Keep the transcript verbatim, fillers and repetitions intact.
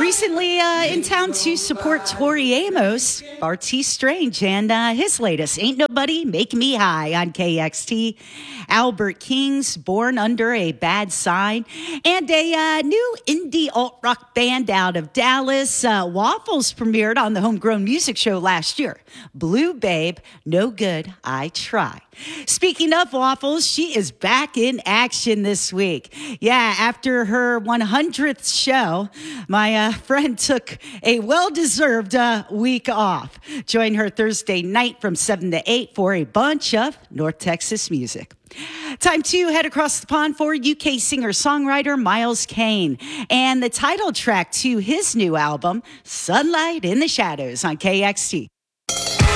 Recently uh, in town to support Tori Amos, Bartees Strange, and uh, his latest, Ain't Nobody Make Me High on K X T. Albert King's Born Under a Bad Sign, and a uh, new indie alt-rock band out of Dallas, uh, Waffles, premiered on the Homegrown Music Show last year. Blue Babe, No Good, I Try. Speaking of Waffles, she is back in action this week. Yeah, after her one hundredth show, my uh, friend took a well-deserved uh, week off. Join her Thursday night from seven to eight for a bunch of North Texas music. Time to head across the pond for U K singer-songwriter Miles Kane and the title track to his new album, Sunlight in the Shadows on K X T.